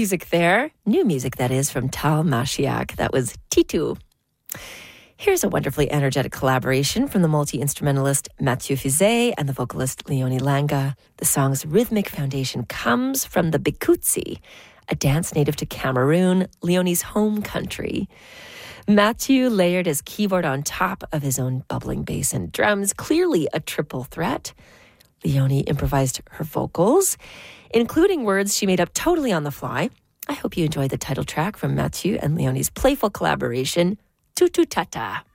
music there. New music, that is, from Tal Mashiach. That was Titu. Here's a wonderfully energetic collaboration from the multi-instrumentalist Mathieu Fizet and the vocalist Leonie Langa. The song's rhythmic foundation comes from the Bikutsi, a dance native to Cameroon, Leonie's home country. Mathieu layered his keyboard on top of his own bubbling bass and drums, clearly a triple threat. Leonie improvised her vocals, including words she made up totally on the fly. I hope you enjoyed the title track from Mathieu and Leonie's playful collaboration, Tutu Tata.